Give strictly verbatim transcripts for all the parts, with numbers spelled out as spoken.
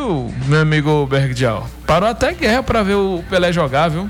viu, meu amigo Bergdial? Parou até guerra pra ver o Pelé jogar, viu?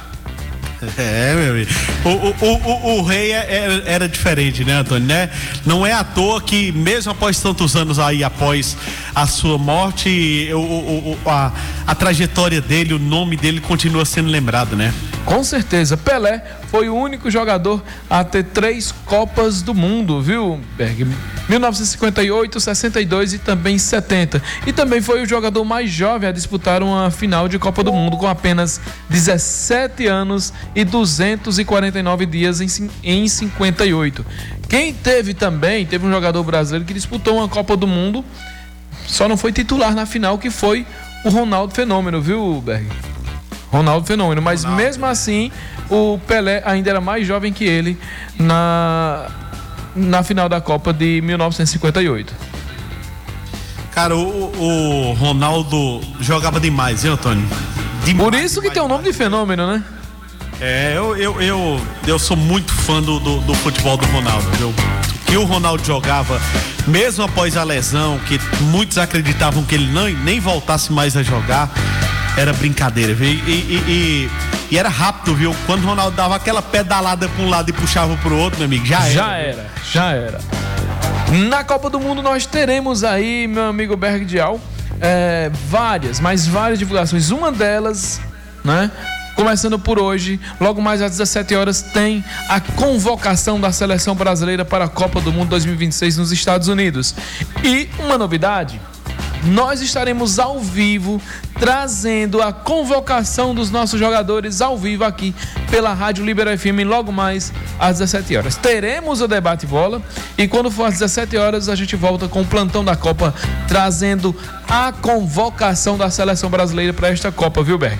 É, meu amigo. O, o, o, o rei era, era diferente, né, Antônio? Né? Não é à toa que, mesmo após tantos anos aí, após a sua morte, o, o, a, a trajetória dele, o nome dele continua sendo lembrado, né? Com certeza. Pelé foi o único jogador a ter três Copas do Mundo, viu, Berg? mil novecentos e cinquenta e oito, sessenta e dois e também setenta. E também foi o jogador mais jovem a disputar uma final de Copa do Mundo com apenas dezessete anos e duzentos e quarenta e nove dias em, em cinquenta e oito. Quem teve também, teve um jogador brasileiro que disputou uma Copa do Mundo, só não foi titular na final, que foi o Ronaldo Fenômeno, viu, Berg? Ronaldo Fenômeno, mas Ronaldo. Mesmo assim o Pelé ainda era mais jovem que ele na, na final da Copa de mil novecentos e cinquenta e oito. Cara, o, o Ronaldo jogava demais, hein, Antônio? Demais, Por isso que demais, tem o nome demais. de Fenômeno, né? É, eu, eu, eu, eu sou muito fã do, do, do futebol do Ronaldo, viu? Que o Ronaldo jogava, mesmo após a lesão, que muitos acreditavam que ele não, nem voltasse mais a jogar, era brincadeira, viu? E, e, e, e era rápido, viu? Quando o Ronaldo dava aquela pedalada para um lado e puxava para o outro, meu amigo, já era. Já era, já era. Na Copa do Mundo nós teremos aí, meu amigo Bergdial, é, várias, mas várias divulgações. Uma delas, né? Começando por hoje, logo mais às dezessete horas, tem a convocação da seleção brasileira para a Copa do Mundo dois mil e vinte e seis nos Estados Unidos. E uma novidade, nós estaremos ao vivo trazendo a convocação dos nossos jogadores ao vivo aqui pela Rádio Libera F M logo mais às dezessete horas. Teremos o debate bola e quando for às dezessete horas a gente volta com o plantão da Copa trazendo a convocação da seleção brasileira para esta Copa, viu, Berg?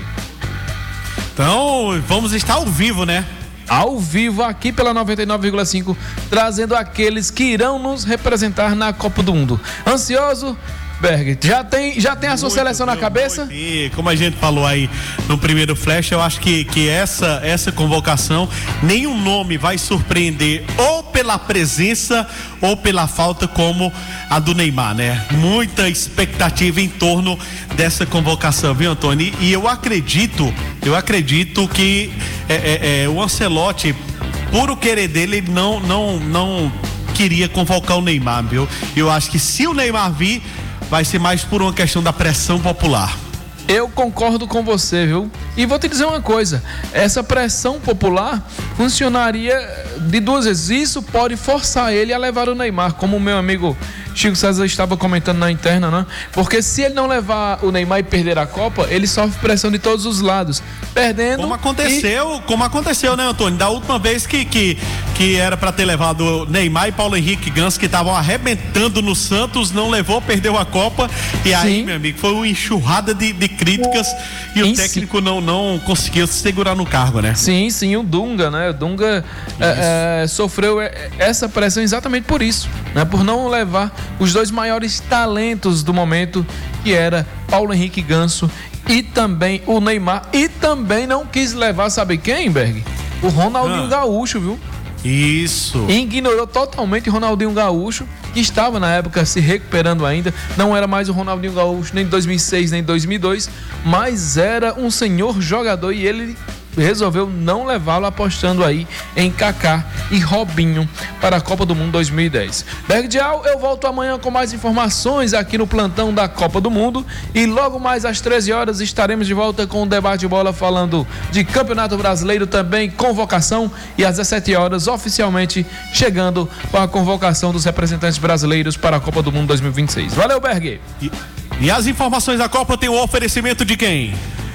Então, vamos estar ao vivo, né? Ao vivo aqui pela noventa e nove vírgula cinco, trazendo aqueles que irão nos representar na Copa do Mundo. Ansioso? Berg, já tem, já tem a sua muito seleção bem, na cabeça? E como a gente falou aí no primeiro flash, eu acho que, que essa, essa convocação, nenhum nome vai surpreender ou pela presença ou pela falta, como a do Neymar, né? Muita expectativa em torno dessa convocação, viu, Antônio? E, e eu acredito, eu acredito que é, é, é, o Ancelotti, por o querer dele, ele não, não, não queria convocar o Neymar, viu? Eu acho que se o Neymar vir, vai ser mais por uma questão da pressão popular. Eu concordo com você, viu? E vou te dizer uma coisa, essa pressão popular funcionaria de duas vezes. Isso pode forçar ele a levar o Neymar, como o meu amigo Chico César estava comentando na interna, né? Porque se ele não levar o Neymar e perder a Copa, ele sofre pressão de todos os lados, perdendo. Como aconteceu, e... como aconteceu, né, Antônio? Da última vez que, que, que era para ter levado Neymar e Paulo Henrique Ganso, que estavam arrebentando no Santos, não levou, perdeu a Copa. E aí, sim, meu amigo, foi uma enxurrada de, de críticas e em o técnico si... não, não conseguiu se segurar no cargo, né? Sim, sim, o Dunga, né? O Dunga é, é, sofreu essa pressão exatamente por isso, né? Por não levar os dois maiores talentos do momento, que era Paulo Henrique Ganso e também o Neymar, e também não quis levar, sabe quem, Berg? O Ronaldinho ah. Gaúcho, viu? Isso. E ignorou totalmente o Ronaldinho Gaúcho, que estava na época se recuperando ainda, não era mais o Ronaldinho Gaúcho nem de dois mil e seis nem de dois mil e dois, mas era um senhor jogador e ele resolveu não levá-lo, apostando aí em Kaká e Robinho para a Copa do Mundo dois mil e dez. Bergdial, eu volto amanhã com mais informações aqui no plantão da Copa do Mundo e logo mais às treze horas estaremos de volta com o debate de bola falando de Campeonato Brasileiro, também convocação, e às dezessete horas oficialmente chegando com a convocação dos representantes brasileiros para a Copa do Mundo dois mil e vinte e seis. Valeu, Berg! E, e as informações da Copa tem o oferecimento de quem?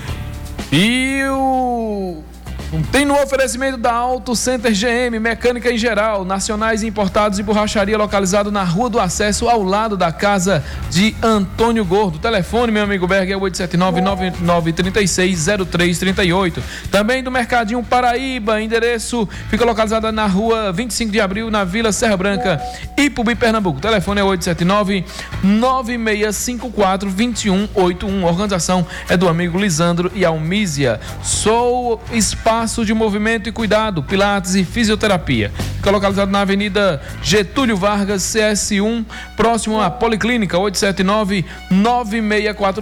E o... tem no oferecimento da Auto Center G M, mecânica em geral, nacionais importados e borracharia, localizado na Rua do Acesso, ao lado da casa de Antônio Gordo. Telefone, meu amigo Berg, é oito sete nove, nove nove três seis, zero três três oito. Também do Mercadinho Paraíba, endereço fica localizado na Rua vinte e cinco de abril, na Vila Serra Branca, Ipubi, Pernambuco. Telefone é oito sete nove, nove seis cinco quatro, dois um oito um. Organização é do amigo Lisandro e Almísia. Sou Espaço de Movimento e Cuidado, Pilates e Fisioterapia. Fica localizado na Avenida Getúlio Vargas, C S um, próximo à Policlínica. Oito sete nove, nove seis quatro